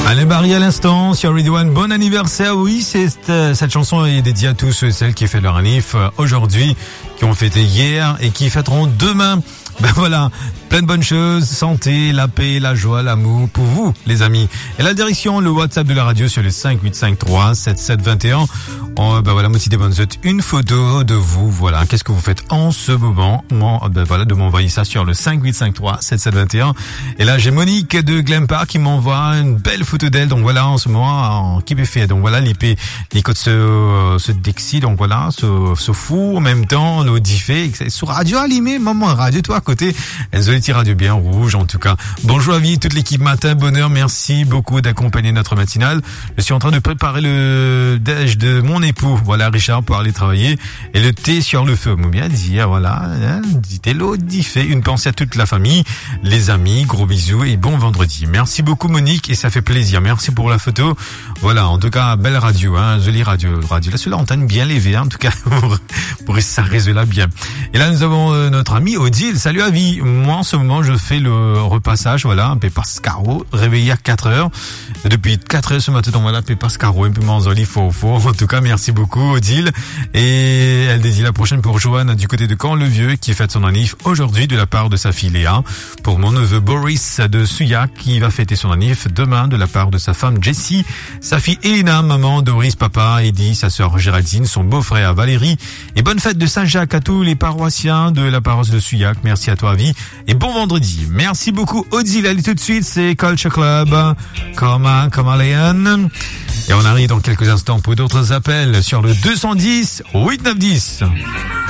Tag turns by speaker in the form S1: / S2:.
S1: Alain Barry à l'instant sur Radio One. Bon anniversaire. Oui, cette chanson est dédiée à tous ceux et celles qui fêtent leur anniv aujourd'hui, qui ont fêté hier et qui fêteront demain. Ben voilà, plein de bonnes choses, santé, la paix, la joie, l'amour pour vous, les amis. Et la direction, le WhatsApp de la radio sur le 5853-7721. Ben voilà, moi, des bonnes autres, une photo de vous, voilà. Qu'est-ce que vous faites en ce moment? Ben voilà, de m'envoyer ça sur le 5853-7721. Et là, j'ai Monique de Glen Park qui m'envoie une belle photo d'elle. Donc voilà, en ce moment, en Québec. Donc voilà, l'IP, ce Dexy, donc voilà, ce fou, en même temps, nos diffé, sur radio allumé, maman, radio, toi, côté Enzoletti Radio bien rouge en tout cas. Bonjour à vie toute l'équipe matin, bonheur, merci beaucoup d'accompagner notre matinale. Je suis en train de préparer le déj de mon époux, voilà Richard, pour aller travailler et le thé sur le feu. Moi bien dire voilà, dit l'eau dit fait une pensée à toute la famille, les amis, gros bisous et bon vendredi. Merci beaucoup Monique et ça fait plaisir. Merci pour la photo. Voilà, en tout cas belle radio, jolie radio là sur la antenne bien levée en tout cas pour ça réseau là bien. Et là nous avons notre ami Odile. Salut à vie. Moi, en ce moment, je fais le repassage, voilà, un Pépas Caro, réveillé à 4h. Depuis 4h ce matin, donc voilà, Pépas Caro, un peu manzoli, faux. En tout cas, merci beaucoup, Odile. Et elle dédie la prochaine pour Joanne du côté de Caen-le-Vieux, qui fête son anniv aujourd'hui de la part de sa fille Léa. Pour mon neveu Boris de Souillac, qui va fêter son anniv demain de la part de sa femme Jessie, sa fille Elena, maman Doris, papa Eddie, sa sœur Géraldine, son beau-frère Valérie. Et bonne fête de Saint-Jacques à tous les paroissiens de la paroisse de Souillac. Merci à toi, vie. Et bon vendredi. Merci beaucoup, Odile. Allez, tout de suite, c'est Culture Club. Come on, Léon. Et on arrive dans quelques instants pour d'autres appels sur le 210 890.